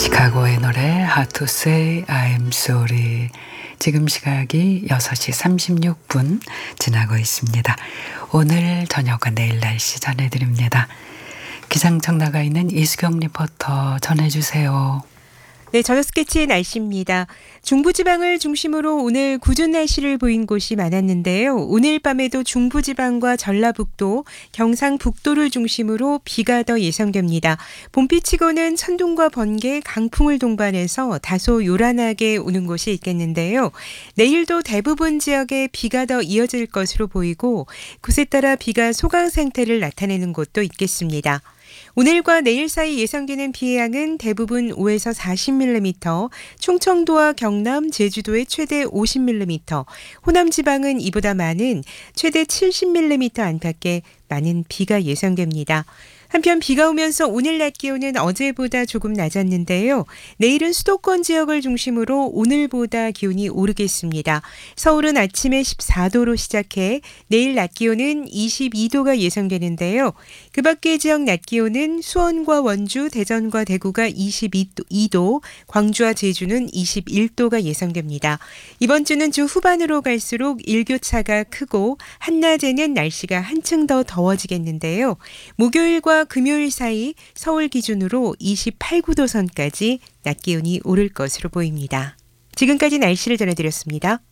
시카고의 노래 How to Say I'm Sorry. 지금 시각이 6시 36분 지나고 있습니다. 오늘 저녁과 내일 날씨 전해드립니다. 기상청 나가 있는 이수경 리포터 전해주세요. 네, 저녁 스케치의 날씨입니다. 중부지방을 중심으로 오늘 궂은 날씨를 보인 곳이 많았는데요. 오늘 밤에도 중부지방과 전라북도, 경상북도를 중심으로 비가 더 예상됩니다. 봄비치고는 천둥과 번개, 강풍을 동반해서 다소 요란하게 오는 곳이 있겠는데요. 내일도 대부분 지역에 비가 더 이어질 것으로 보이고 곳에 따라 비가 소강 상태를 나타내는 곳도 있겠습니다. 오늘과 내일 사이 예상되는 비의 양은 대부분 5에서 40mm, 충청도와 경남, 제주도의 최대 50mm, 호남 지방은 이보다 많은 최대 70mm 안팎의 많은 비가 예상됩니다. 한편 비가 오면서 오늘 낮 기온은 어제보다 조금 낮았는데요. 내일은 수도권 지역을 중심으로 오늘보다 기온이 오르겠습니다. 서울은 아침에 14도로 시작해 내일 낮 기온은 22도가 예상되는데요. 그 밖의 지역 낮 기온은 수원과 원주, 대전과 대구가 22도, 광주와 제주는 21도가 예상됩니다. 이번 주는 주 후반으로 갈수록 일교차가 크고 한낮에는 날씨가 한층 더 더워지겠는데요. 목요일과 금요일 사이 서울 기준으로 28, 9도 선까지 낮 기온이 오를 것으로 보입니다. 지금까지 날씨를 전해드렸습니다.